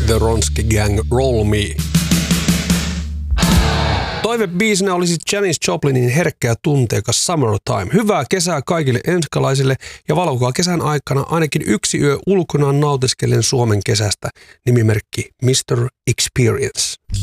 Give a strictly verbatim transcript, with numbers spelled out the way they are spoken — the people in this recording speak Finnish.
The Ronski Gang, Roll Me. Toivebiisinä olisi Janis Joplinin herkkä ja tunteikas Summertime. Hyvää kesää kaikille enskalaisille ja valvokaa kesän aikana ainakin yksi yö ulkonaan nautiskellen Suomen kesästä. Nimimerkki mister Experience.